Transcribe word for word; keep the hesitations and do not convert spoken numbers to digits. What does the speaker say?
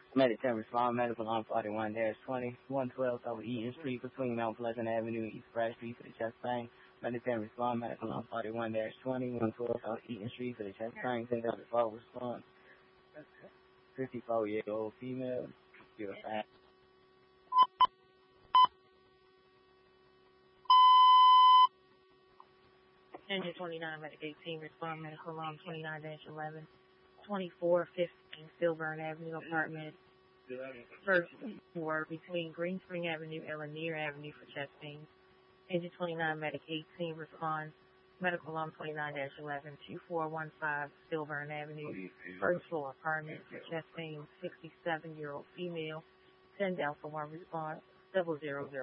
Medic ten respond, medical on forty-one dash twenty, one twelve over Eaton Street between Mount Pleasant Avenue and East Pratt Street for the chest pain. Medic ten respond, medical on forty-one dash twenty, one twelve over Eaton Street for the chest pain. ten four response. fifty-four-year-old female, you're fat. Engine twenty-nine, medic eighteen, respond, medical alarm twenty-nine dash eleven, twenty-four fifteen Silburn Avenue, apartment first floor between Green Spring Avenue and Lanier Avenue for chest pain. Engine twenty-nine, medic eighteen, responds, medical alarm twenty-nine dash eleven, two four one five Silburn Avenue, first floor apartment for chest pain, sixty-seven-year-old female, ten Delta one response, double zero zero.